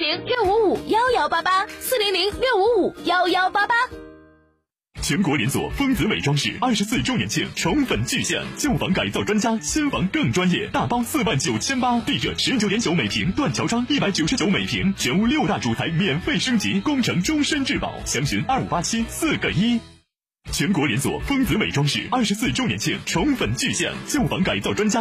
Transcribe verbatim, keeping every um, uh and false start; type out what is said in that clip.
零六五五幺幺八八，四零零六五五幺幺八八。 全国连锁丰子美装饰二十四周年庆宠粉巨献，旧房改造专家，新房更专业，大包四万九千八，地热十九点九每平，断桥窗一百九十九每平，全屋六大主材免费升级，工程终身质保，详询二五八七四个一。全国连锁丰子美装饰二十四周年庆宠粉巨献，旧房改造专家。